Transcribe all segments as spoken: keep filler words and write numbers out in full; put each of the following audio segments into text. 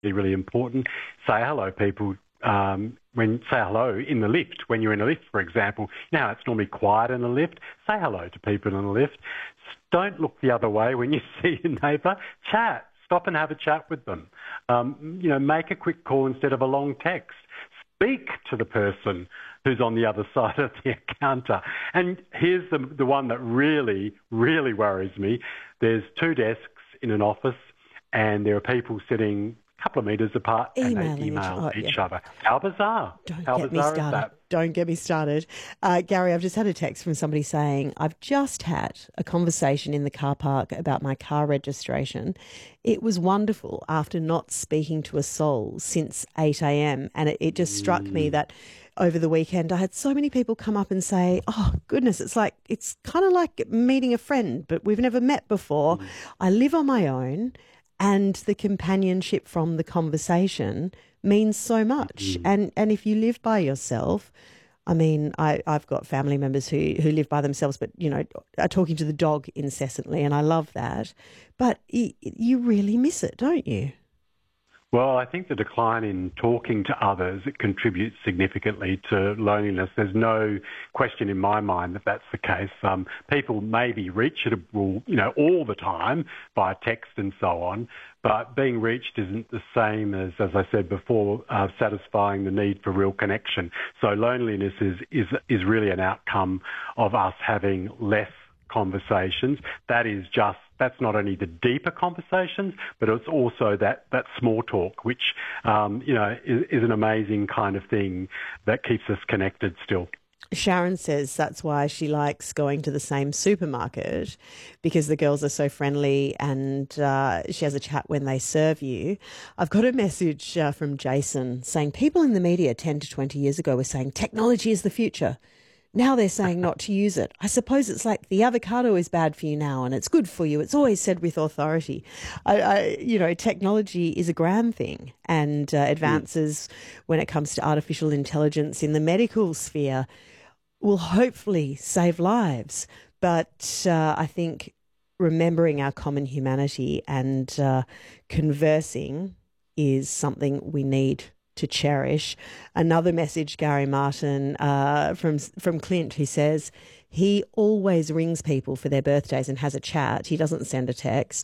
really, really important. Say hello, people. Um, when say hello in the lift, when you're in a lift, for example. Now it's normally quiet in a lift. Say hello to people in a lift. Don't look the other way when you see your neighbour. Chat. Stop and have a chat with them. Um, you know, make a quick call instead of a long text. Speak to the person who's on the other side of the counter. And here's the the one that really, really worries me. There's two desks in an office, and there are people sitting a couple of metres apart Emailing and they email each, oh, each yeah. other. How bizarre. Don't How get me bizarre is started. that? Don't get me started. Uh, Gary, I've just had a text from somebody saying, I've just had a conversation in the car park about my car registration. It was wonderful after not speaking to a soul since eight a.m. And it, it just struck Mm. me that over the weekend I had so many people come up and say, oh, goodness, it's like, it's kind of like meeting a friend, but we've never met before. Mm. I live on my own. And the companionship from the conversation means so much. Mm. And and if you live by yourself, I mean, I, I've got family members who, who live by themselves, but, you know, are talking to the dog incessantly, and I love that. But y- you really miss it, don't you? Well, I think the decline in talking to others, it contributes significantly to loneliness. There's no question in my mind that that's the case. Um, people may be reachable, you know, all the time by text and so on, but being reached isn't the same as, as I said before, uh, satisfying the need for real connection. So loneliness is, is, is really an outcome of us having less conversations. That is just, that's not only the deeper conversations, but it's also that, that small talk, which, um, you know, is, is an amazing kind of thing that keeps us connected still. Sharon says that's why she likes going to the same supermarket, because the girls are so friendly, and uh, she has a chat when they serve you. I've got a message uh, from Jason saying people in the media ten to twenty years ago were saying technology is the future. Now they're saying not to use it. I suppose it's like the avocado is bad for you now and it's good for you. It's always said with authority. I, I, you know, technology is a grand thing, and uh, advances mm. when it comes to artificial intelligence in the medical sphere will hopefully save lives. But uh, I think remembering our common humanity and uh, conversing is something we need to cherish. Another message, Gary Martin, uh, from from Clint, who says he always rings people for their birthdays and has a chat. He doesn't send a text,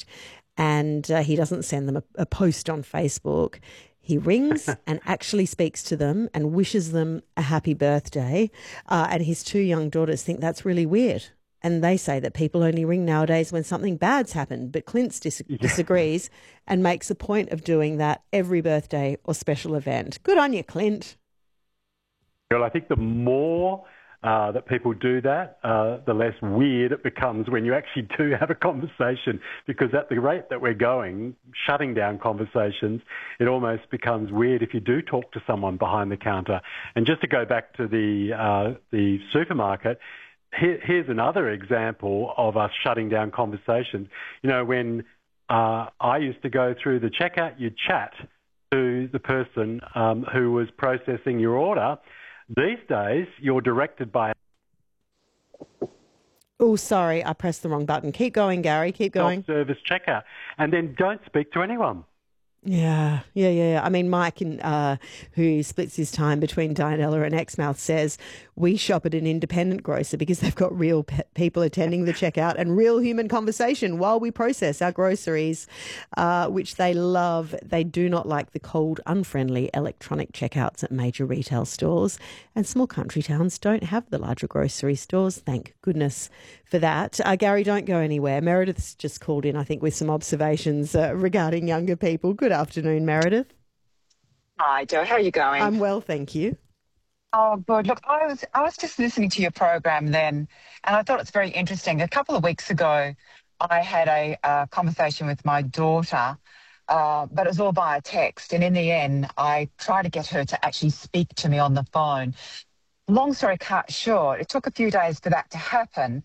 and uh, he doesn't send them a, a post on Facebook. He rings and actually speaks to them and wishes them a happy birthday. Uh, and his two young daughters think that's really weird. And they say that people only ring nowadays when something bad's happened. But Clint dis- yeah. disagrees and makes a point of doing that every birthday or special event. Good on you, Clint. Well, I think the more uh, that people do that, uh, the less weird it becomes when you actually do have a conversation, because at the rate that we're going, shutting down conversations, it almost becomes weird if you do talk to someone behind the counter. And just to go back to the uh, the supermarket, here, here's another example of us shutting down conversations. You know, when uh, I used to go through the checkout, you'd chat to the person um, who was processing your order. These days, you're directed by... Oh, sorry, I pressed the wrong button. Keep going, Gary, keep going. Self-service checkout. And then don't speak to anyone. Yeah, yeah, yeah. yeah. I mean, Mike, in, uh, who splits his time between Dianella and Exmouth, says we shop at an independent grocer because they've got real pe- people attending the checkout and real human conversation while we process our groceries, uh, which they love. They do not like the cold, unfriendly electronic checkouts at major retail stores, and small country towns don't have the larger grocery stores. Thank goodness for that. Uh, Gary, don't go anywhere. Meredith's just called in, I think, with some observations uh, regarding younger people. Good afternoon, Meredith. Hi, Jo. How are you going? I'm well, thank you. Oh, good. Look, I was I was just listening to your program then, and I thought it's very interesting. A couple of weeks ago, I had a uh, conversation with my daughter, uh, but it was all via text. And in the end, I tried to get her to actually speak to me on the phone. Long story cut short, it took a few days for that to happen.